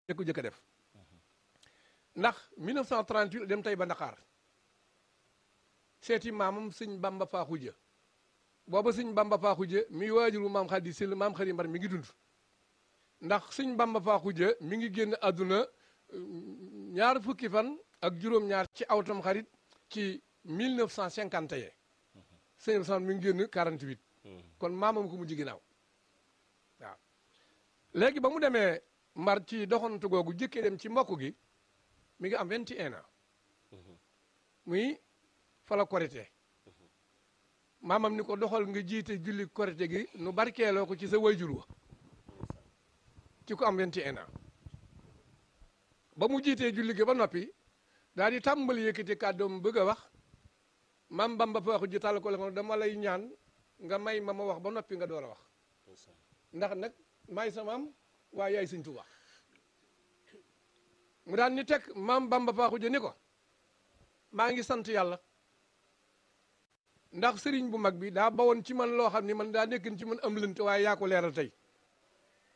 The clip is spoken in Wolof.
ko jëkk a def ndax 1938 dem tey ba Ndakaar seeti maamam sëñ Bamba Faaxuja booba sëñ Bamba Faaxuja mi waajuru maam Xadi Sil maam Xari Mbar mi ngi dund ndax sëñ Bamba Faaxuja mi ngi génn àdduna ñaar fukki fan ak juróom-ñaar ci awtam xarit ci 1951 sëñ Sam mi ngi génn 48 kon maamam ko mujj ginnaaw waaw léegi ba mu demee Mbar ci doxantu googu jëkkee dem ci mbokk gi mi ngi am 21 ans muy fala korité maamam ni ko doxal nga jiite julli korité gi nu barkeeloo ko ci sa wayjur wa ci ko am 21 ans ba mu jiitee julli gi ba noppi daal di tàmbali yëkkati kàddoom bëgg a wax maam Bamba Faaxu ji tàll ko la dama lay ñaan nga may ma wax ba noppi nga door a wax ndax nag maay sa maam waaye yaay Sëñ Tuubaa mu daan ni teg maam Bamba Faaxu ji ni ko maa ngi sant yàlla ndax sëriñ bu mag bi daa bawoon ci man loo xam ni man daa nekkin ci man am lënt waaye yaa ko leeral tey